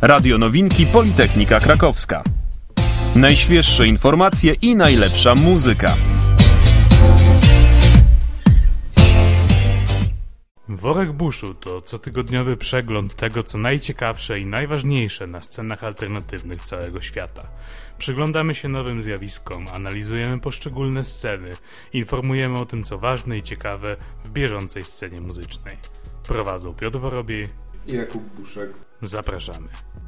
Radio Nowinki Politechnika Krakowska. Najświeższe informacje i najlepsza muzyka. Worek Buszu to cotygodniowy przegląd tego, co najciekawsze i najważniejsze na scenach alternatywnych całego świata. Przyglądamy się nowym zjawiskom, analizujemy poszczególne sceny, informujemy o tym, co ważne i ciekawe w bieżącej scenie muzycznej. Prowadzą Piotr Worobiej i Jakub Buszek. Zapraszamy.